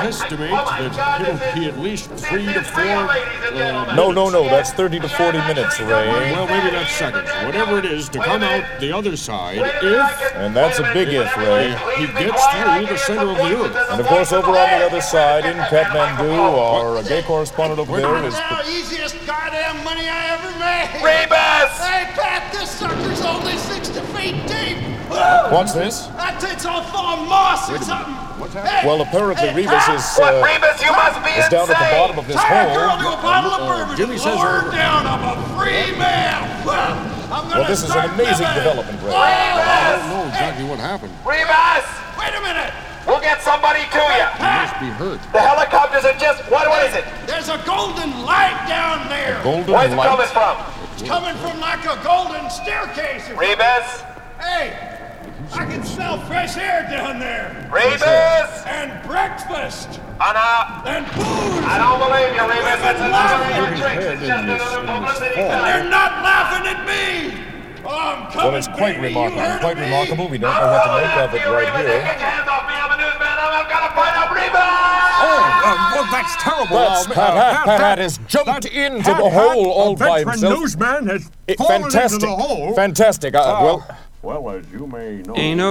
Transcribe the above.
estimate that it'll be at least 3 to 4... No, that's 30 to 40 minutes, Ray. Well, maybe that's seconds. Whatever it is, to come out the other side, if... And that's a big if, Ray. He gets through the center of the Earth. And of course, over on the other side, in Kathmandu, our gay correspondent over there is... That's the easiest goddamn money I ever made! Rebus! Hey, Pat, this sucker's only 60 feet deep! What's this? That takes all full of moss or something! What's happening? Well, apparently Rebus is Rebus, you must be down at the bottom of this Tie a girl hole. to a bottle of bourbon Jimmy and says lower her over. down. I'm a free man! I'm gonna Well, this is an start amazing living. development, Ray. I don't know exactly what happened. Rebus! Wait a minute! We'll get somebody to you. He must be hurt. The helicopters are just... What is it? There's a golden light down there! Golden Where's it coming light. from? It's coming from like a golden staircase or Rebus? Hey! I can smell fresh air down there! Rebus! And breakfast! Anna! And booze! I don't believe you, Rebus. It's Women another laughing. of your tricks. It's just another publicity And stunt. they're not laughing at me! Oh, I'm coming, Well, it's quite baby. You heard remarkable. Quite of me? remarkable. We don't know what to make of it right Rebus, here. get your hands off me. I'm a newsman. I'm gonna find out Rebus! Well, that's terrible. That's Pat has jumped into the hole all by himself. Newsman has fallen into Fantastic. the hole. Fantastic. Well... Well, as you may know...